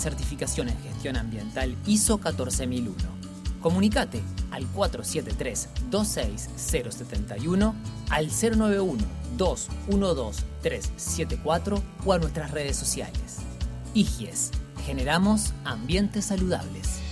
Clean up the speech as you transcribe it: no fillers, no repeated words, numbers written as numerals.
Certificación en gestión ambiental ISO 14001. Comunicate al 473-26071, al 091-212-374 o a nuestras redes sociales. IGIES. Generamos ambientes saludables.